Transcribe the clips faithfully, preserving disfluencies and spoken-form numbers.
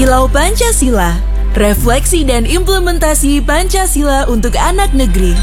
Kilau Pancasila, refleksi dan implementasi Pancasila untuk anak negeri.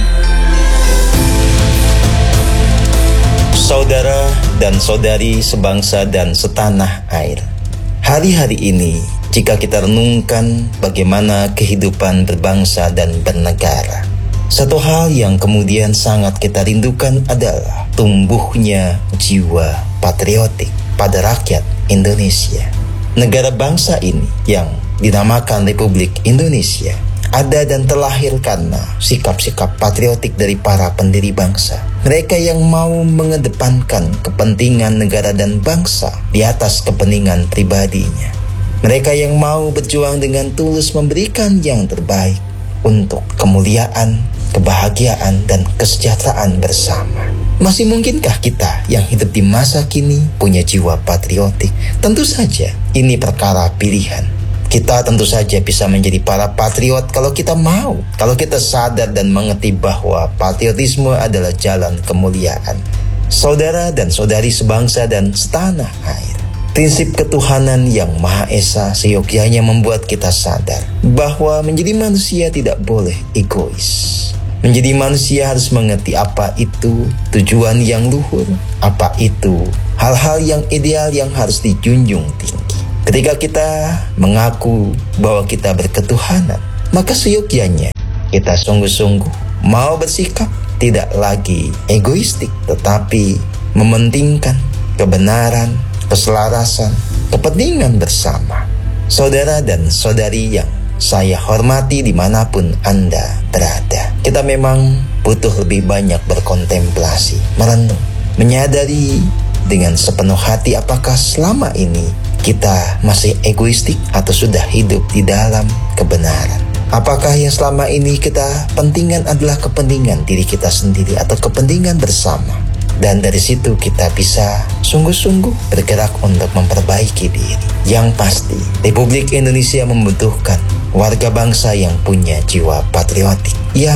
Saudara dan saudari sebangsa dan setanah air, hari-hari ini jika kita renungkan bagaimana kehidupan berbangsa dan bernegara, satu hal yang kemudian sangat kita rindukan adalah tumbuhnya jiwa patriotik pada rakyat Indonesia. Negara bangsa ini yang dinamakan Republik Indonesia ada dan terlahir karena sikap-sikap patriotik dari para pendiri bangsa. Mereka yang mau mengedepankan kepentingan negara dan bangsa di atas kepentingan pribadinya. Mereka yang mau berjuang dengan tulus memberikan yang terbaik untuk kemuliaan, kebahagiaan, dan kesejahteraan bersama. Masih mungkinkah kita yang hidup di masa kini punya jiwa patriotik? Tentu saja, ini perkara pilihan. Kita tentu saja bisa menjadi para patriot kalau kita mau. Kalau kita sadar dan mengerti bahwa patriotisme adalah jalan kemuliaan. Saudara dan saudari sebangsa dan setanah air, prinsip ketuhanan yang Maha Esa seyogyanya membuat kita sadar bahwa menjadi manusia tidak boleh egois. Menjadi manusia harus mengerti apa itu tujuan yang luhur, apa itu hal-hal yang ideal yang harus dijunjung tinggi. Ketika kita mengaku bahwa kita berketuhanan, maka seyogyanya kita sungguh-sungguh mau bersikap tidak lagi egoistik, tetapi mementingkan kebenaran, keselarasan, kepentingan bersama. Saudara dan saudari yang saya hormati dimanapun Anda berada, kita memang butuh lebih banyak berkontemplasi, merenung, menyadari dengan sepenuh hati apakah selama ini kita masih egoistik atau sudah hidup di dalam kebenaran. Apakah yang selama ini kita pentingkan adalah kepentingan diri kita sendiri atau kepentingan bersama? Dan dari situ kita bisa sungguh-sungguh bergerak untuk memperbaiki diri. Yang pasti, Republik Indonesia membutuhkan warga bangsa yang punya jiwa patriotik, yang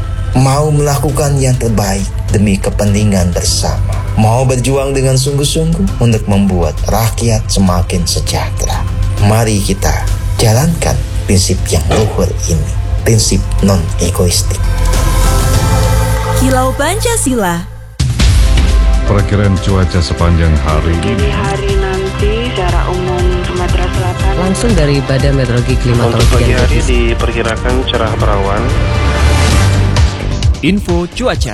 mau melakukan yang terbaik demi kepentingan bersama, mau berjuang dengan sungguh-sungguh untuk membuat rakyat semakin sejahtera. Mari kita jalankan prinsip yang luhur ini, prinsip non-egoistik. Kilau Pancasila. Perkiraan cuaca sepanjang hari. Dini hari nanti secara umum Sumatera Selatan. Langsung dari Badan Meteorologi Klimatologi. Untuk pagi hari diperkirakan cerah berawan. Info cuaca.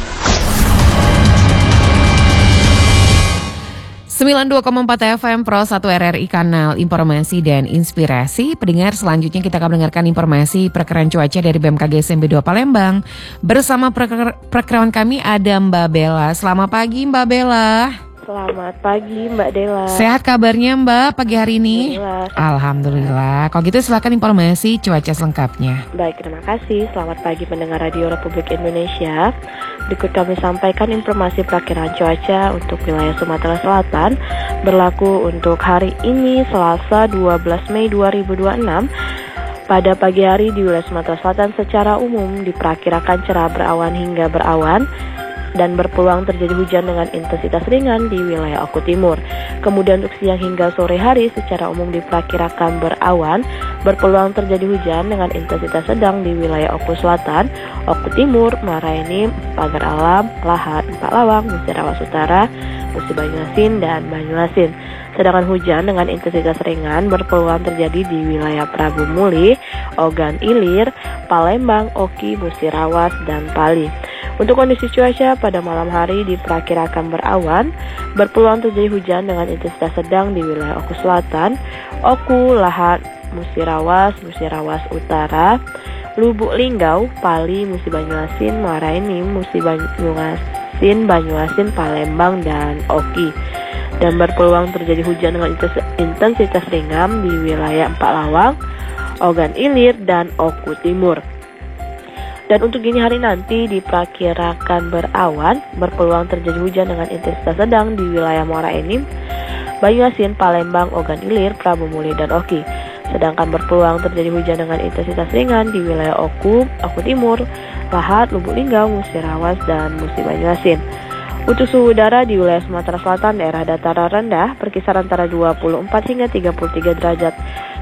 sembilan puluh dua koma empat F M Pro satu R R I Kanal Informasi dan Inspirasi. Pendengar, selanjutnya kita akan mendengarkan informasi perkiraan cuaca dari B M K G S M B dua Palembang. Bersama perker- perkiraan kami ada Mbak Bella. Selamat pagi Mbak Bella. Selamat pagi Mbak Dela. Sehat kabarnya Mbak pagi hari ini? Alhamdulillah. Alhamdulillah. Kalau gitu silakan informasi cuaca selengkapnya. Baik, terima kasih. Selamat pagi pendengar Radio Republik Indonesia. Berikut kami sampaikan informasi perakiraan cuaca untuk wilayah Sumatera Selatan berlaku untuk hari ini Selasa dua belas Mei dua ribu dua puluh enam. Pada pagi hari di wilayah Sumatera Selatan secara umum diperkirakan cerah berawan hingga berawan dan berpeluang terjadi hujan dengan intensitas ringan di wilayah Oku Timur. Kemudian untuk siang hingga sore hari secara umum diperkirakan berawan, berpeluang terjadi hujan dengan intensitas sedang di wilayah Oku Selatan, Oku Timur, Muaraenim, Pagar Alam, Lahat, Empat Lawang, Musirawas Utara, Musi Banyuasin, dan Banyuasin. Sedangkan hujan dengan intensitas ringan berpeluang terjadi di wilayah Prabu Muli, Ogan Ilir, Palembang, Oki, Musirawas, dan Pali. Untuk kondisi cuaca pada malam hari diperkirakan berawan, berpeluang terjadi hujan dengan intensitas sedang di wilayah Oku Selatan, Oku, Lahat, Musirawas, Musirawas Utara, Lubuk Linggau, Pali, Musi Banyuasin, Muaraenim, Musi Banyuasin, Banyuasin, Palembang, dan Oki. Dan berpeluang terjadi hujan dengan intensitas ringan di wilayah Empat Lawang, Ogan Ilir, dan Oku Timur. Dan untuk dini hari nanti diperkirakan berawan, berpeluang terjadi hujan dengan intensitas sedang di wilayah Muaraenim, Banyuasin, Palembang, Ogan Ilir, Prabu Muli, dan Oki. Sedangkan berpeluang terjadi hujan dengan intensitas ringan di wilayah Oku, Oku Timur, Lahat, Lubuk Linggau, Musirawas, dan Musi Banyuasin. Untuk suhu udara di wilayah Sumatera Selatan, daerah dataran rendah berkisar antara dua puluh empat hingga tiga puluh tiga derajat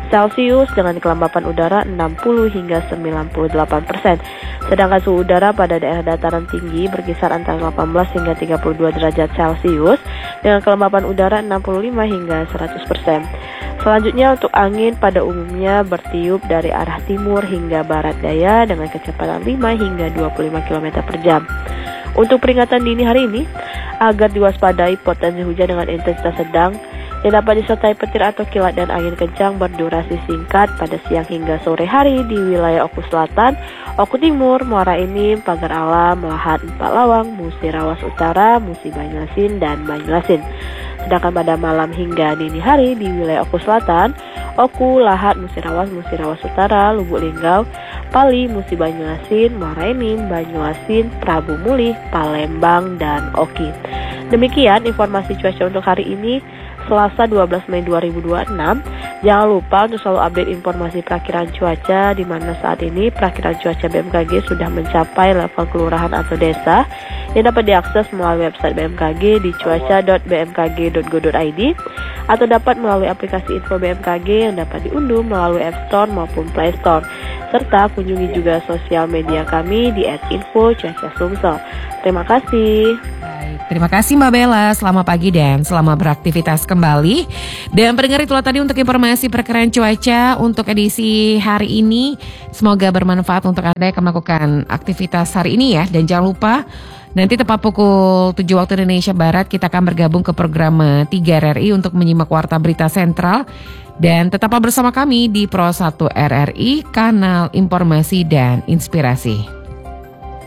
Celcius dengan kelembapan udara enam puluh hingga sembilan puluh delapan persen. Sedangkan suhu udara pada daerah dataran tinggi berkisar antara delapan belas hingga tiga puluh dua derajat Celcius dengan kelembapan udara enam puluh lima hingga seratus persen. Selanjutnya untuk angin pada umumnya bertiup dari arah timur hingga barat daya dengan kecepatan lima hingga dua puluh lima kilometer per jam. Untuk peringatan dini hari ini, agar diwaspadai potensi hujan dengan intensitas sedang yang dapat disertai petir atau kilat dan angin kencang berdurasi singkat pada siang hingga sore hari di wilayah Oku Selatan, Oku Timur, Muara Enim, Pagar Alam, Lahat, Empat Lawang, Musirawas Utara, Musi Banyuasin, dan Banyuasin. Sedangkan pada malam hingga dini hari di wilayah Oku Selatan, Oku, Lahat, Musirawas, Musirawas Utara, Lubuk Linggau, Pali, Musi Banyuasin, Muara Enim, Banyuasin, Prabu Mulih, Palembang, dan Oki. Demikian informasi cuaca untuk hari ini, Selasa dua belas Mei dua ribu dua puluh enam. Jangan lupa untuk selalu update informasi perakiran cuaca, di mana saat ini perakiran cuaca B M K G sudah mencapai level kelurahan atau desa yang dapat diakses melalui website B M K G di cuaca dot b m k g dot go dot i d atau dapat melalui aplikasi info B M K G yang dapat diunduh melalui App Store maupun Play Store. Serta kunjungi juga sosial media kami di et info cuaca sumsel. Terima kasih. Terima kasih Mbak Bella, selamat pagi dan selamat beraktivitas kembali. Dan pendengar, itulah tadi untuk informasi perkiraan cuaca untuk edisi hari ini. Semoga bermanfaat untuk Anda yang akan melakukan aktivitas hari ini ya. Dan jangan lupa, nanti tepat pukul tujuh waktu Indonesia Barat kita akan bergabung ke program tiga R R I untuk menyimak Warta Berita Sentral. Dan tetaplah bersama kami di Pro satu R R I, Kanal Informasi dan Inspirasi.